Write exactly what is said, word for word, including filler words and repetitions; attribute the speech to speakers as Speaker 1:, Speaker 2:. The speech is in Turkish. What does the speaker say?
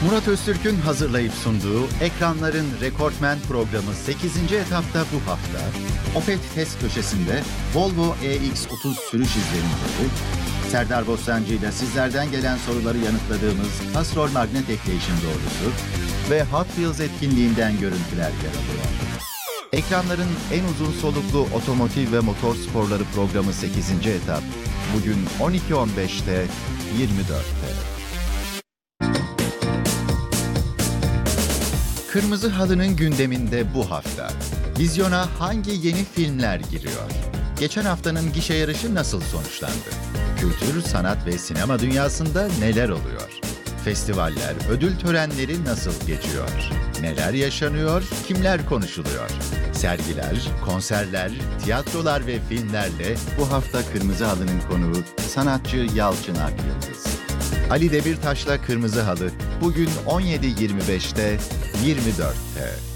Speaker 1: Murat Öztürk'ün hazırlayıp sunduğu Ekranların Rekortmen programı sekizinci etapta bu hafta Opet test köşesinde Volvo E X otuz sürüş izlenimleri, Serdar Bostancı ile sizlerden gelen soruları yanıtladığımız Castrol Magnet Equation doğrusu ve Hot Wheels etkinliğinden görüntüler yer alıyor. Ekranların en uzun soluklu otomotiv ve motor sporları programı sekizinci etap bugün on iki on beşte yirmi dörtte. Kırmızı Halı'nın gündeminde bu hafta vizyona hangi yeni filmler giriyor? Geçen haftanın gişe yarışı nasıl sonuçlandı? Kültür, sanat ve sinema dünyasında neler oluyor? Festivaller, ödül törenleri nasıl geçiyor? Neler yaşanıyor, kimler konuşuluyor? Sergiler, konserler, tiyatrolar ve filmlerle bu hafta Kırmızı Halı'nın konuğu sanatçı Yalçın Akyıldız. Ali Demirtaş'la Kırmızı Halı bugün on yedi yirmi beşte yirmi dörtte.